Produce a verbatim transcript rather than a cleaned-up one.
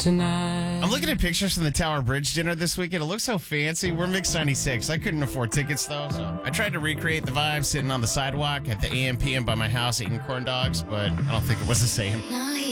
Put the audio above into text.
tonight. I'm looking at pictures from the Tower Bridge dinner this weekend. It looks so fancy. We're Mix ninety-six. I couldn't afford tickets, though, so I tried to recreate the vibe sitting on the sidewalk at the A M P M by my house eating corn dogs, but I don't think it was the same.